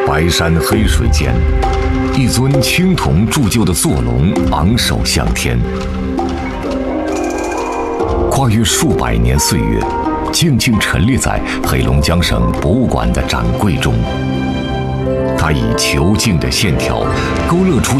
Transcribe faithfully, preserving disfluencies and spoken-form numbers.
白山黑水间，一尊青铜铸就的坐龙昂首向天，跨越数百年岁月，静静陈列在黑龙江省博物馆的展柜中。它以遒劲的线条勾勒出